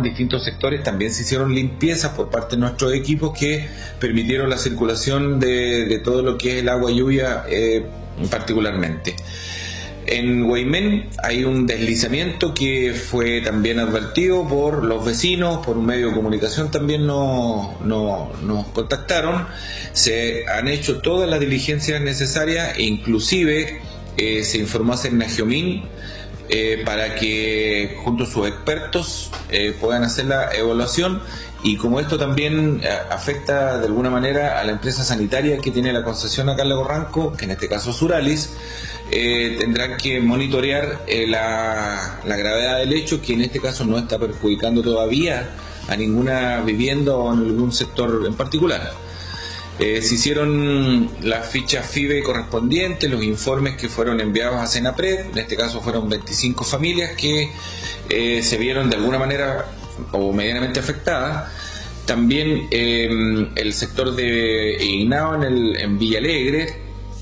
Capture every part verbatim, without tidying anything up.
en distintos sectores. También se hicieron limpiezas por parte de nuestros equipos que permitieron la circulación de, de todo lo que es el agua lluvia eh, particularmente. En Guaymén hay un deslizamiento que fue también advertido por los vecinos, por un medio de comunicación también nos, nos, nos contactaron. Se han hecho todas las diligencias necesarias e inclusive eh, se informó a Cernagiomín eh, para que junto a sus expertos eh, puedan hacer la evaluación. Y como esto también afecta de alguna manera a la empresa sanitaria que tiene la concesión acá en Lago Ranco, que en este caso es Suralis, eh, tendrán que monitorear eh, la, la gravedad del hecho, que en este caso no está perjudicando todavía a ninguna vivienda o en algún sector en particular. Eh, se hicieron las fichas F I B E correspondientes, los informes que fueron enviados a Senapred, en este caso fueron veinticinco familias que eh, se vieron de alguna manera o medianamente afectada. También eh, el sector de Ignao en, el, en Villa Alegre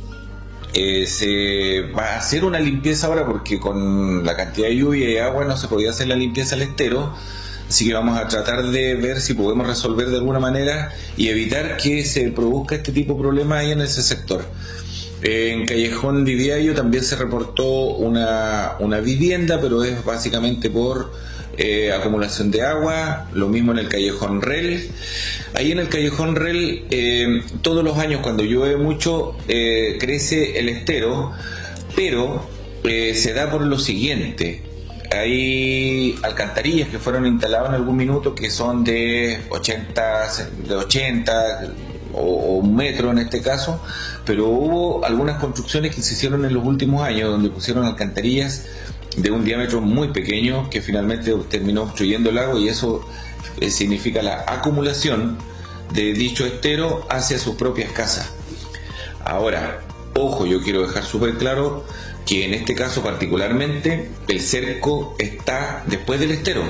eh, se va a hacer una limpieza ahora porque con la cantidad de lluvia y agua no se podía hacer la limpieza al estero, así que vamos a tratar de ver si podemos resolver de alguna manera y evitar que se produzca este tipo de problemas ahí en ese sector. Eh, en Callejón Diviayo también se reportó una, una vivienda, pero es básicamente por Eh, acumulación de agua. Lo mismo en el Callejón Rel. Ahí en el Callejón Rel eh, todos los años cuando llueve mucho eh, crece el estero, pero eh, se da por lo siguiente: hay alcantarillas que fueron instaladas en algún minuto que son de ochenta, de ochenta o, o un metro en este caso, pero hubo algunas construcciones que se hicieron en los últimos años donde pusieron alcantarillas de un diámetro muy pequeño que finalmente terminó obstruyendo el lago, y eso eh, significa la acumulación de dicho estero hacia sus propias casas. Ahora, ojo, yo quiero dejar súper claro que en este caso particularmente el cerco está después del estero,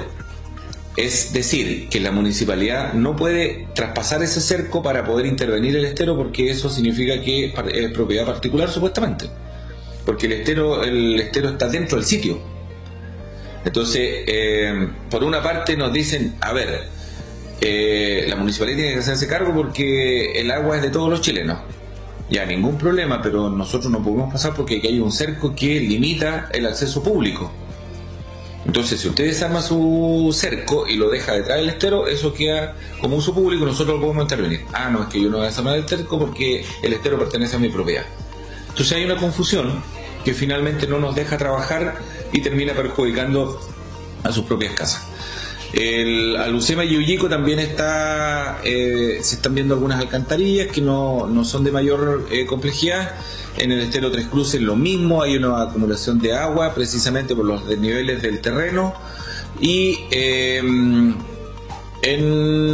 es decir, que la municipalidad no puede traspasar ese cerco para poder intervenir el estero, porque eso significa que es propiedad particular supuestamente, porque el estero, el estero está dentro del sitio. Entonces, eh, por una parte nos dicen, a ver, eh, la municipalidad tiene que hacerse cargo porque el agua es de todos los chilenos. Ya, ningún problema, pero nosotros no podemos pasar porque aquí hay un cerco que limita el acceso público. Entonces, si usted desarma su cerco y lo deja detrás del estero, eso queda como uso público, nosotros lo podemos intervenir. Ah, no, es que yo no voy a desarmar el cerco porque el estero pertenece a mi propiedad. Entonces hay una confusión que finalmente no nos deja trabajar y termina perjudicando a sus propias casas. El Alucema y Ullico también está, eh, se están viendo algunas alcantarillas que no, no son de mayor eh, complejidad. En el estero Tres Cruces lo mismo, hay una acumulación de agua precisamente por los desniveles del terreno. Y eh, en,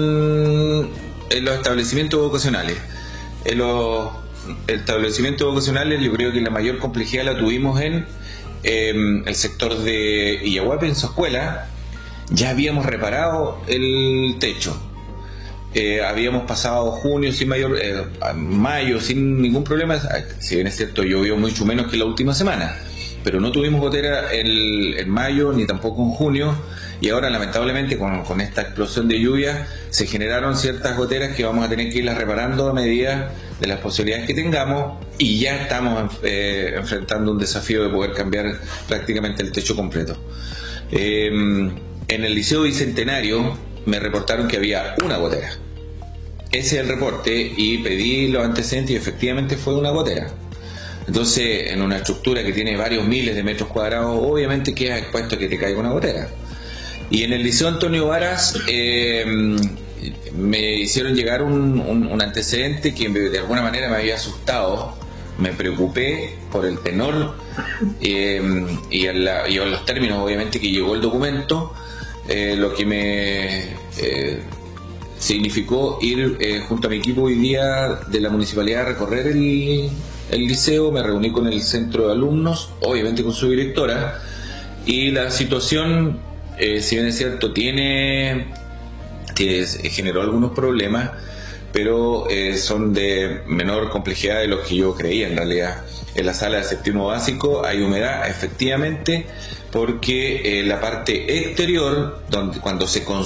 en los establecimientos vocacionales, en los establecimientos vocacionales yo creo que la mayor complejidad la tuvimos en eh, el sector de Illahuape, en su escuela. Ya habíamos reparado el techo, eh, habíamos pasado junio sin mayor, eh, mayo sin ningún problema, si bien es cierto llovió mucho menos que la última semana, pero no tuvimos gotera en, en mayo ni tampoco en junio, y ahora lamentablemente con, con esta explosión de lluvia se generaron ciertas goteras que vamos a tener que irlas reparando a medida de las posibilidades que tengamos, y ya estamos eh, enfrentando un desafío de poder cambiar prácticamente el techo completo. Eh, en el Liceo Bicentenario me reportaron que había una gotera. Ese es el reporte y pedí los antecedentes y efectivamente fue una gotera. Entonces, en una estructura que tiene varios miles de metros cuadrados, obviamente quedas expuesto a que te caiga una gotera. Y en el Liceo Antonio Varas eh, me hicieron llegar un, un, un antecedente que de alguna manera me había asustado. Me preocupé por el tenor eh, y, en la, y en los términos obviamente que llegó el documento, eh, lo que me eh, significó ir eh, junto a mi equipo hoy día de la municipalidad a recorrer el, el liceo. Me reuní con el centro de alumnos, obviamente con su directora, y la situación, eh, si bien es cierto, tiene, tiene generó algunos problemas, pero eh, son de menor complejidad de los que yo creía en realidad. En la sala de séptimo básico hay humedad, efectivamente, porque eh, la parte exterior, donde cuando se construye